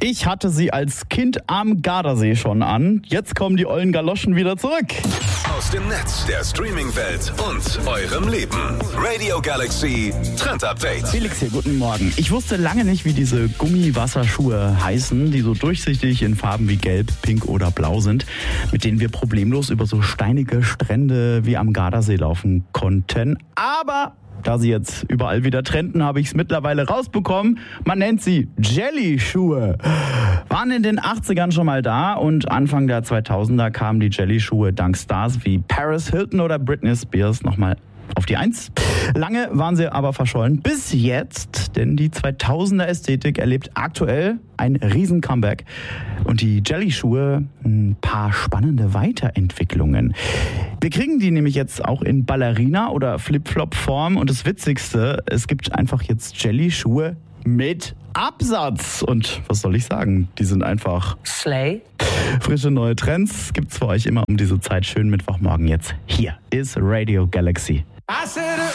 Ich hatte sie als Kind am Gardasee schon an. Jetzt kommen die ollen Galoschen wieder zurück. Aus dem Netz, der Streaming-Welt und eurem Leben. Radio Galaxy Trend Update. Felix hier, guten Morgen. Ich wusste lange nicht, wie diese Gummiwasserschuhe heißen, die so durchsichtig in Farben wie Gelb, Pink oder Blau sind, mit denen wir problemlos über so steinige Strände wie am Gardasee laufen konnten. Aber da sie jetzt überall wieder trenden, habe ich es mittlerweile rausbekommen. Man nennt sie Jelly-Schuhe. Waren in den 80ern schon mal da und Anfang der 2000er kamen die Jelly-Schuhe dank Stars wie Paris Hilton oder Britney Spears nochmal auf die Eins. Lange waren sie aber verschollen. Bis jetzt, denn die 2000er Ästhetik erlebt aktuell ein Riesen-Comeback. Und die Jelly-Schuhe ein paar spannende Weiterentwicklungen. Wir kriegen die nämlich jetzt auch in Ballerina- oder Flip-Flop-Form. Und das Witzigste, es gibt einfach jetzt Jelly-Schuhe mit Absatz. Und was soll ich sagen? Die sind einfach Slay. Frische neue Trends gibt's für euch immer um diese Zeit. Schönen Mittwochmorgen jetzt. Hier ist Radio Galaxy.